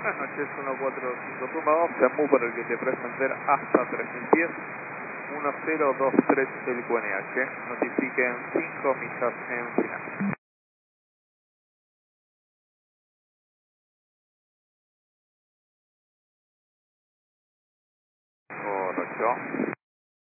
Buenas noches, 145 Tumba Off, Jammu para el que te presenter hasta 3000 pies, 1023 el QNH, notifiquen 5 millas en final. Correcto.